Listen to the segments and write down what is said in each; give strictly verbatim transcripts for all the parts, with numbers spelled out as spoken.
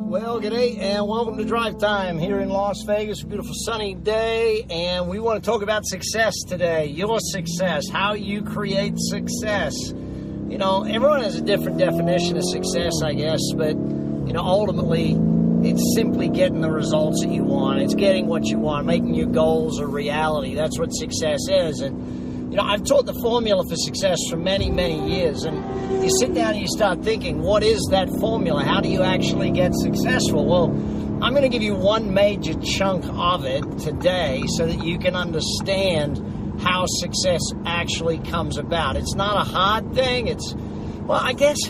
Well, g'day and welcome to Drive Time here in Las Vegas. A beautiful sunny day, and we want to talk about success today. Your success, how you create success. You know, everyone has a different definition of success, I guess, but, you know, ultimately, it's simply getting the results that you want. It's getting what you want, making your goals a reality. That's what success is. And, you know, I've taught the formula for success for many, many years, and you sit down and you start thinking, what is that formula? How do you actually get successful? Well, I'm going to give you one major chunk of it today so that you can understand how success actually comes about. It's not a hard thing. It's, well, I guess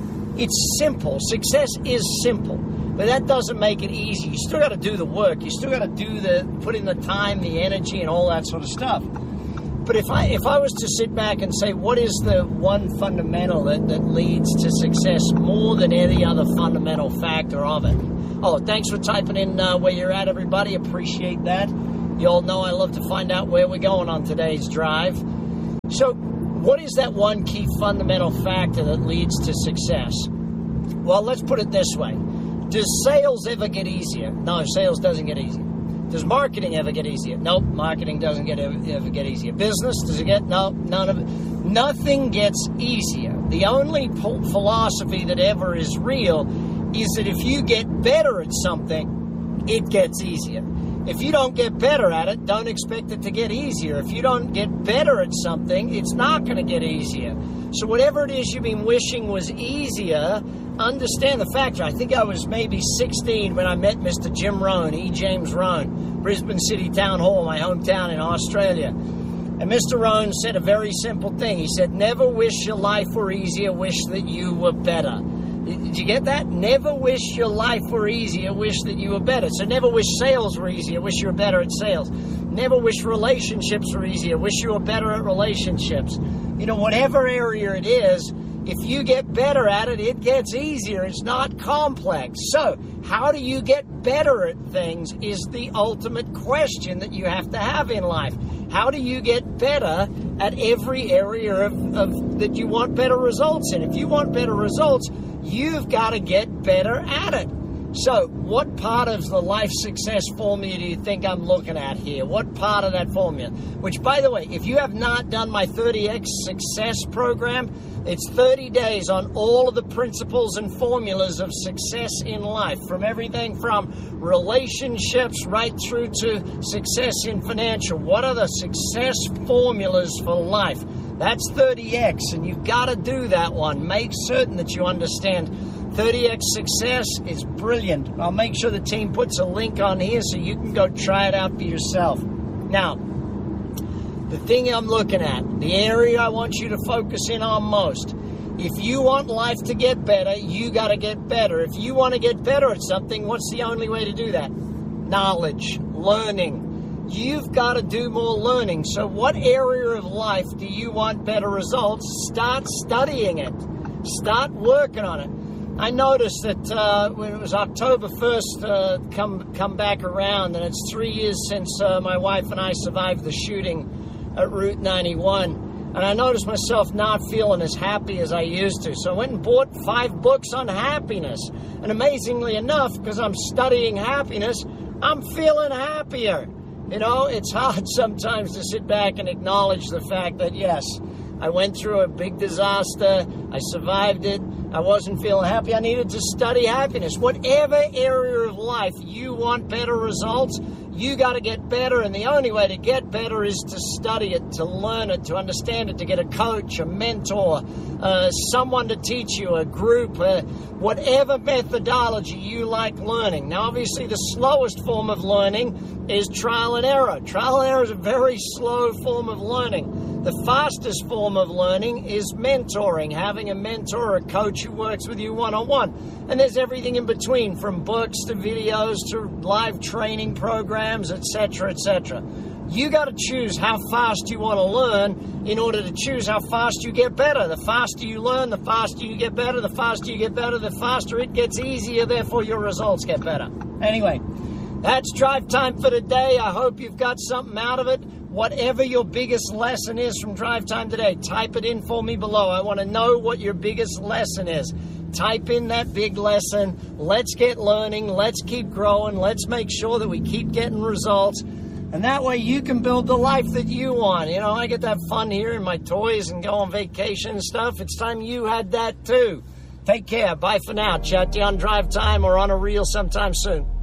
it's simple. Success is simple, but that doesn't make it easy. You still got to do the work. You still got to do the, put in the time, the energy, and all that sort of stuff. But if I if I was to sit back and say, what is the one fundamental that, that leads to success more than any other fundamental factor of it? Oh, thanks for typing in uh, where you're at, everybody. Appreciate that. You all know I love to find out where we're going on today's drive. So what is that one key fundamental factor that leads to success? Well, let's put it this way. Does sales ever get easier? No, sales doesn't get easier. Does marketing ever get easier? Nope, marketing doesn't get ever, ever get easier. Business, does it get? No, none of it. Nothing gets easier. The only po- philosophy that ever is real is that if you get better at something, it gets easier. If you don't get better at it, don't expect it to get easier. If you don't get better at something, it's not going to get easier. So whatever it is you've been wishing was easier, understand the factor. I think I was maybe sixteen when I met Mister Jim Rohn, E. James Rohn, Brisbane City Town Hall, my hometown in Australia. And Mister Rohn said a very simple thing. He said, never wish your life were easier, wish that you were better. Did you get that? Never wish your life were easier, wish that you were better. So never wish sales were easier, wish you were better at sales. Never wish relationships were easier, wish you were better at relationships. You know, whatever area it is, if you get better at it, it gets easier. It's not complex. So how do you get better at things is the ultimate question that you have to have in life. How do you get better at every area of, of that you want better results in? If you want better results, you've got to get better at it. So what part of the life success formula do you think I'm looking at here? What part of that formula? Which, by the way, if you have not done my thirty X success program, it's thirty days on all of the principles and formulas of success in life, from everything from relationships right through to success in financial. What are the success formulas for life? That's thirty X, and you've got to do that one. Make certain that you understand thirty X success is brilliant. I'll make sure the team puts a link on here so you can go try it out for yourself. Now, the thing I'm looking at, the area I want you to focus in on most, if you want life to get better, you got to get better. If you want to get better at something, what's the only way to do that? Knowledge, learning. You've got to do more learning. So what area of life do you want better results? Start studying it. Start working on it. I noticed that uh, when it was October first, uh, come come back around, and it's three years since uh, my wife and I survived the shooting at Route ninety-one, and I noticed myself not feeling as happy as I used to. So I went and bought five books on happiness, and amazingly enough, because I'm studying happiness, I'm feeling happier. You know, it's hard sometimes to sit back and acknowledge the fact that, yes, I went through a big disaster, I survived it, I wasn't feeling happy, I needed to study happiness. Whatever area of life you want better results, you got to get better, and the only way to get better is to study it, to learn it, to understand it, to get a coach, a mentor, uh, someone to teach you, a group, uh, whatever methodology you like learning. Now, obviously, the slowest form of learning is trial and error. Trial and error is a very slow form of learning. The fastest form of learning is mentoring, having a mentor or a coach who works with you one-on-one. And there's everything in between, from books to videos to live training programs, et cetera, et cetera. You got to choose how fast you want to learn in order to choose how fast you get better. The faster you learn, the faster you get better. The faster you get better, the faster it gets easier. Therefore, your results get better. Anyway, that's Drive Time for today. I hope you've got something out of it. Whatever your biggest lesson is from Drive Time today, type it in for me below. I want to know what your biggest lesson is. type in that big lesson. Let's get learning. Let's keep growing. Let's make sure that we keep getting results. And that way you can build the life that you want. You know, I get that fun here in my toys and go on vacation and stuff. It's time you had that too. Take care. Bye for now. Chat to you on Drive Time or on a reel sometime soon.